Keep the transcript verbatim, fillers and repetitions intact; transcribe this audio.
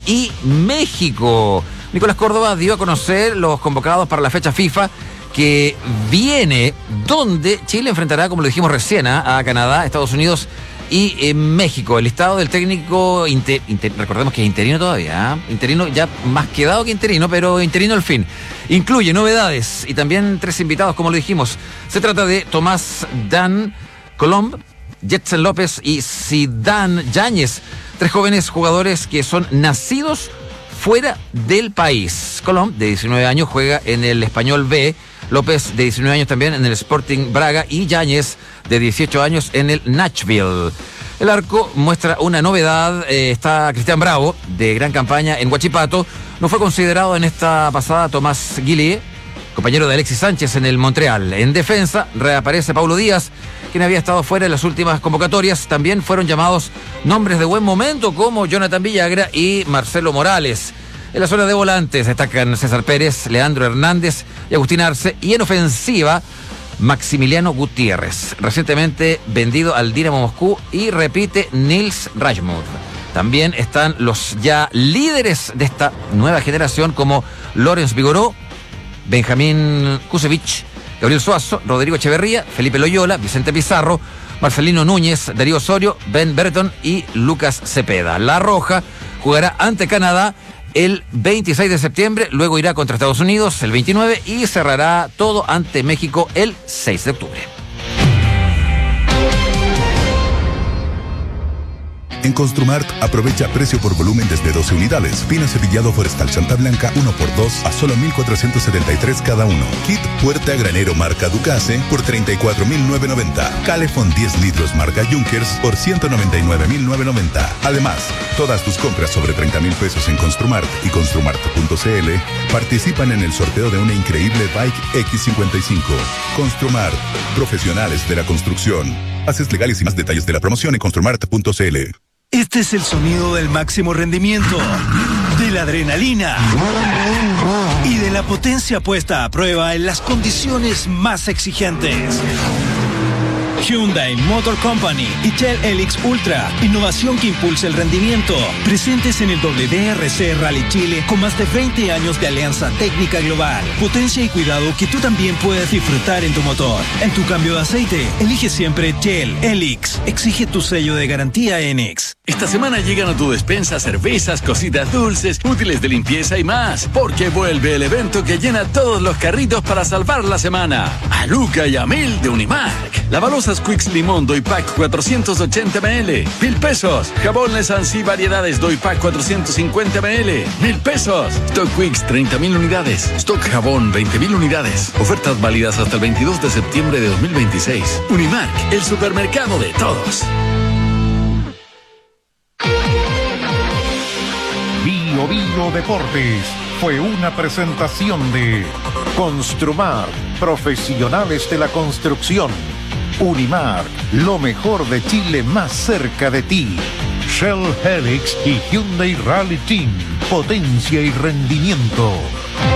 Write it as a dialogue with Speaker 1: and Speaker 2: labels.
Speaker 1: y México. Nicolás Córdoba dio a conocer los convocados para la fecha FIFA que viene, donde Chile enfrentará, como lo dijimos recién, ¿eh? a Canadá, Estados Unidos y eh, México. El listado del técnico, inter, inter, recordemos que es interino todavía, ¿eh? interino ya más quedado que interino, pero interino al fin. Incluye novedades y también tres invitados, como lo dijimos. Se trata de Tomás Dan Colomb, Jetson López y Zidane Yáñez, tres jóvenes jugadores que son nacidos fuera del país. Colomb, de diecinueve años, juega en el Español B. López, de diecinueve años, también en el Sporting Braga. Y Yáñez, de dieciocho años, en el Nashville. El arco muestra una novedad. Eh, está Cristian Bravo, de gran campaña en Huachipato. No fue considerado en esta pasada Tomás Guillier, compañero de Alexis Sánchez en el Montreal. En defensa reaparece Paulo Díaz, quien había estado fuera en las últimas convocatorias. También fueron llamados nombres de buen momento como Jonathan Villagra y Marcelo Morales. En la zona de volantes destacan César Pérez, Leandro Hernández y Agustín Arce. Y en ofensiva, Maximiliano Gutiérrez, recientemente vendido al Dinamo Moscú, y repite Nils Rajmund. También están los ya líderes de esta nueva generación como Lorenz Vigoró, Benjamín Kusevich, Gabriel Suazo, Rodrigo Echeverría, Felipe Loyola, Vicente Pizarro, Marcelino Núñez, Darío Osorio, Ben Brereton y Lucas Cepeda. La Roja jugará ante Canadá el veintiséis de septiembre, luego irá contra Estados Unidos el veintinueve y cerrará todo ante México el seis de octubre.
Speaker 2: En Construmart, aprovecha precio por volumen desde doce unidades. Pino cepillado Forestal Santa Blanca uno por dos a solo mil cuatrocientos setenta y tres cada uno. Kit puerta granero marca Ducase por treinta y cuatro mil novecientos noventa. Calefón diez litros marca Junkers por ciento noventa y nueve mil novecientos noventa. Además, todas tus compras sobre treinta mil pesos en Construmart y construmart punto c l participan en el sorteo de una increíble Bike X cincuenta y cinco. Construmart, profesionales de la construcción. Bases legales y más detalles de la promoción en construmart punto c l.
Speaker 3: Este es el sonido del máximo rendimiento, de la adrenalina y de la potencia puesta a prueba en las condiciones más exigentes. Hyundai Motor Company y Shell Helix Ultra, innovación que impulsa el rendimiento. Presentes en el W D R C Rally Chile con más de veinte años de alianza técnica global. Potencia y cuidado que tú también puedes disfrutar en tu motor. En tu cambio de aceite, elige siempre Shell Helix. Exige tu sello de garantía Enex.
Speaker 4: Esta semana llegan a tu despensa cervezas, cositas dulces, útiles de limpieza y más, porque vuelve el evento que llena todos los carritos para salvar la semana. A Luca y a Mil de Unimark. Lavalosas Quicks Limón Doypack cuatrocientos ochenta mililitros, mil pesos. Jabón Lesansi Variedades Doypack cuatrocientos cincuenta mililitros, mil pesos. Stock Quicks treinta mil unidades. Stock Jabón veinte mil unidades. Ofertas válidas hasta el veintidós de septiembre de dos mil veintiséis. Unimark, el supermercado de todos.
Speaker 5: Bio Bio Deportes fue una presentación de Construmar, profesionales de la construcción. Unimark, lo mejor de Chile más cerca de ti. Shell Helix y Hyundai Rally Team, potencia y rendimiento.